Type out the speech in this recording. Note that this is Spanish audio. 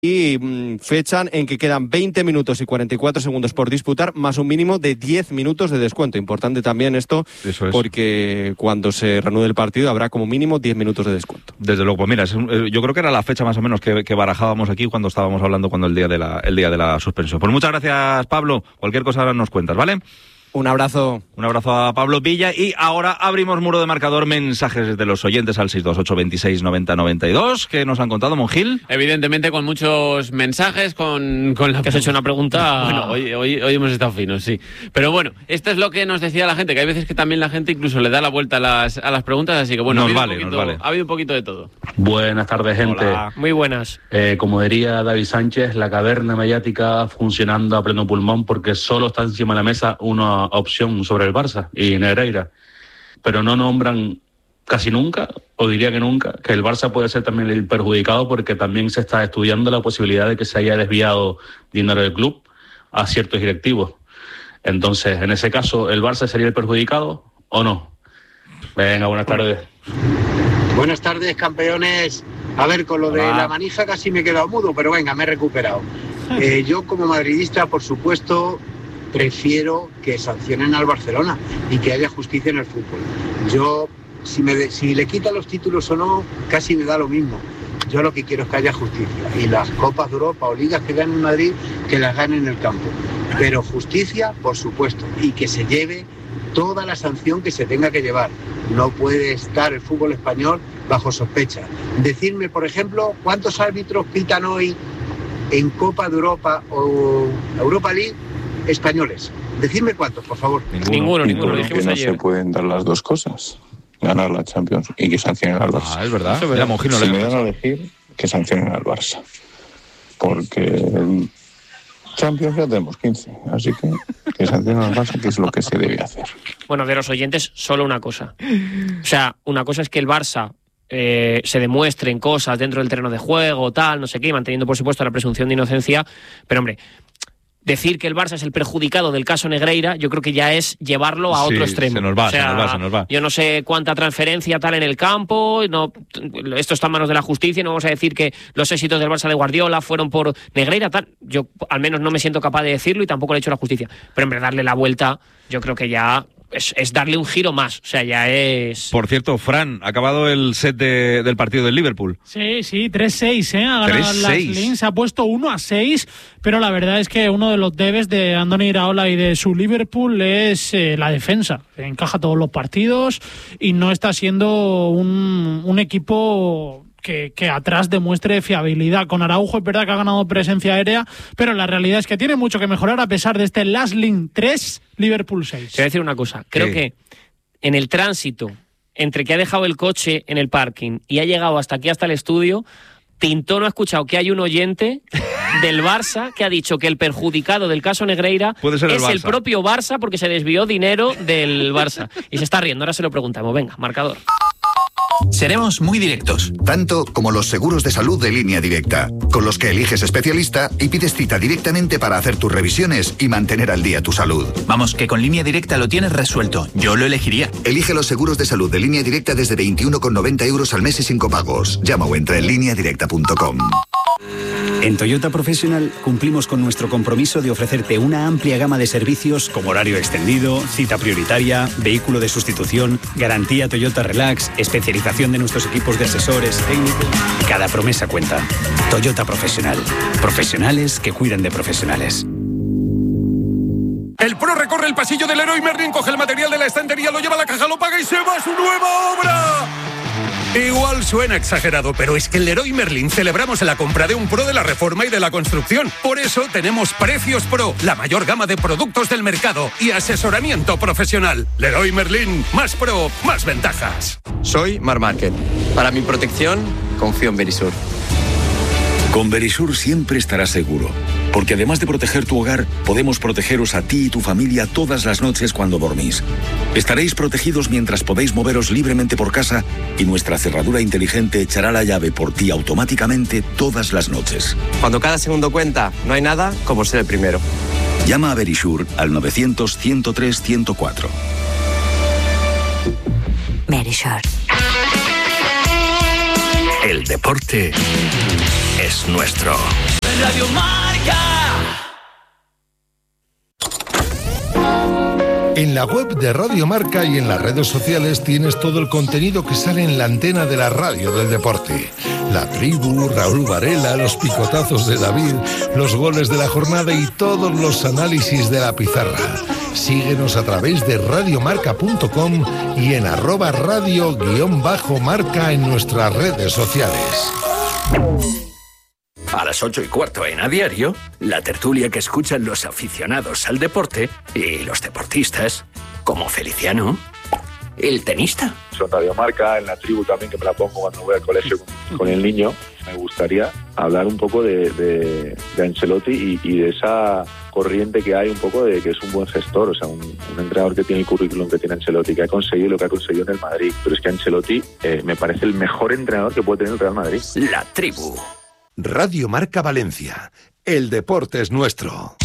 y fechan en que quedan 20 minutos y 44 segundos por disputar, más un mínimo de 10 minutos de descuento. Importante también esto, porque cuando se reanude el partido habrá como mínimo 10 minutos de descuento. Desde luego, pues mira, yo creo que era la fecha más o menos que barajábamos aquí cuando estábamos hablando el día de la suspensión. Pues muchas gracias, Pablo. Cualquier cosa ahora nos cuentas, ¿vale? Un abrazo. Un abrazo a Pablo Villa. Y ahora abrimos muro de marcador, mensajes de los oyentes al 628 26 90 92. ¿Qué nos han contado, Monjil? Evidentemente con muchos mensajes, con la... Que has hecho una pregunta... Bueno, hoy hemos estado finos, sí. Pero bueno, esto es lo que nos decía la gente, que hay veces que también la gente incluso le da la vuelta a las preguntas, así que bueno, ha habido un poquito de todo. Buenas tardes, gente. Hola. Muy buenas. Como diría David Sánchez, la caverna mediática funcionando a pleno pulmón porque solo está encima de la mesa una opción sobre el Barça y Negreira, pero no nombran casi nunca, o diría que nunca, que el Barça puede ser también el perjudicado porque también se está estudiando la posibilidad de que se haya desviado dinero del club a ciertos directivos. Entonces, en ese caso, ¿el Barça sería el perjudicado o no? Venga, buenas tardes. Buenas tardes, campeones. A ver, con lo de la manija casi me he quedado mudo, pero venga, me he recuperado. Yo como madridista, por supuesto, prefiero que sancionen al Barcelona y que haya justicia en el fútbol. Yo, si le quitan los títulos o no, casi me da lo mismo. Yo lo que quiero es que haya justicia. Y las Copas de Europa o Ligas que ganen en Madrid, que las ganen en el campo. Pero justicia, por supuesto, y que se lleve toda la sanción que se tenga que llevar. No puede estar el fútbol español bajo sospecha. Decidme, por ejemplo, ¿cuántos árbitros pitan hoy en Copa de Europa o Europa League españoles? Decidme cuántos, por favor. Ninguno. Que no se pueden dar las dos cosas. Ganar la Champions y que sancionen al Barça. Es verdad. Si me dan a elegir, que sancionen al Barça. Porque el Champions ya tenemos 15. Así que sancionen al Barça, que es lo que se debe hacer. Bueno, de los oyentes, solo una cosa. O sea, una cosa es que el Barça se demuestren cosas dentro del terreno de juego, tal, no sé qué, manteniendo, por supuesto, la presunción de inocencia. Pero, hombre, decir que el Barça es el perjudicado del caso Negreira, yo creo que ya es llevarlo a otro extremo. Se nos va. Yo no sé cuánta transferencia tal en el campo, esto está en manos de la justicia, no vamos a decir que los éxitos del Barça de Guardiola fueron por Negreira, tal. Yo al menos no me siento capaz de decirlo y tampoco le he hecho la justicia. Pero hombre, darle la vuelta, yo creo que ya es darle un giro más, o sea, ya es... Por cierto, Fran, ha acabado el set del partido del Liverpool. Sí, 3-6, ha ganado Lasling, se ha puesto 1-6, pero la verdad es que uno de los debes de Andoni Iraola y de su Liverpool es la defensa. Encaja todos los partidos y no está siendo un equipo que atrás demuestre fiabilidad. Con Araujo es verdad que ha ganado presencia aérea, pero la realidad es que tiene mucho que mejorar a pesar de este Lasling 3, Liverpool 6. Te voy a decir una cosa, creo que en el tránsito entre que ha dejado el coche en el parking y ha llegado hasta aquí, hasta el estudio, Tintó no ha escuchado que hay un oyente del Barça que ha dicho que el perjudicado del caso Negreira es el propio Barça porque se desvió dinero del Barça. Y se está riendo, ahora se lo preguntamos. Venga, marcador. Seremos muy directos. Tanto como los seguros de salud de Línea Directa, con los que eliges especialista y pides cita directamente para hacer tus revisiones y mantener al día tu salud. Vamos, que con Línea Directa lo tienes resuelto. Yo lo elegiría. Elige los seguros de salud de Línea Directa desde 21,90 € al mes y sin copagos. Llama o entra en lineadirecta.com. En Toyota Professional cumplimos con nuestro compromiso de ofrecerte una amplia gama de servicios como horario extendido, cita prioritaria, vehículo de sustitución, garantía Toyota Relax, especialización de nuestros equipos de asesores técnicos. Cada promesa cuenta. Toyota Professional. Profesionales que cuidan de profesionales. El pro recorre el pasillo del Leroy Merlin, coge el material de la estantería, lo lleva a la caja, lo paga y se va a su nueva obra. Igual suena exagerado, pero es que en Leroy Merlin celebramos la compra de un pro de la reforma y de la construcción. Por eso tenemos Precios Pro, la mayor gama de productos del mercado y asesoramiento profesional. Leroy Merlin, más pro, más ventajas. Soy Mar Márquez. Para mi protección, confío en Verisur. Con Verisur siempre estarás seguro, porque además de proteger tu hogar, podemos protegeros a ti y tu familia todas las noches cuando dormís. Estaréis protegidos mientras podéis moveros libremente por casa y nuestra cerradura inteligente echará la llave por ti automáticamente todas las noches. Cuando cada segundo cuenta, no hay nada como ser el primero. Llama a Verisur al 900-103-104. Verisur. El deporte es nuestro. Radio Marca. En la web de Radio Marca y en las redes sociales tienes todo el contenido que sale en la antena de la radio del deporte. La tribu, Raúl Varela, los picotazos de David, los goles de la jornada y todos los análisis de la pizarra. Síguenos a través de radiomarca.com y en @radio_marca en nuestras redes sociales. A las 8:15 en A Diario, la tertulia que escuchan los aficionados al deporte y los deportistas, como Feliciano, el tenista. Son Radio Marca, en la tribu también, que me la pongo cuando voy al colegio con el niño. Me gustaría hablar un poco de Ancelotti y de esa corriente que hay un poco de que es un buen gestor, o sea, un entrenador que tiene el currículum que tiene Ancelotti, que ha conseguido lo que ha conseguido en el Madrid. Pero es que Ancelotti me parece el mejor entrenador que puede tener el Real Madrid. La tribu. Radio Marca Valencia. El deporte es nuestro.